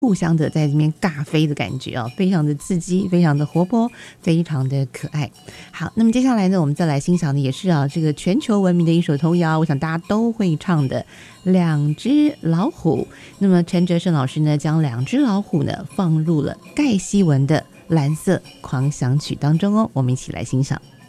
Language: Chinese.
互相的在这边尬飞的感觉非常的刺激，非常的活泼，非常的可爱。好，那么接下来呢，我们再来欣赏的也是这个全球闻名的一首童谣，我想大家都会唱的两只老虎。那么陈哲胜老师呢，将两只老虎呢放入了盖希文的蓝色狂想曲当中我们一起来欣赏。